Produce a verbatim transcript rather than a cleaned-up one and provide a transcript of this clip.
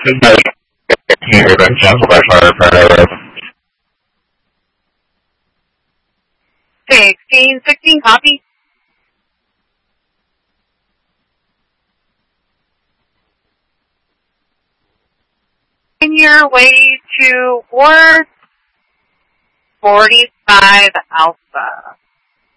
sixteen sixteen, copy. In your way towards forty-five Alpha.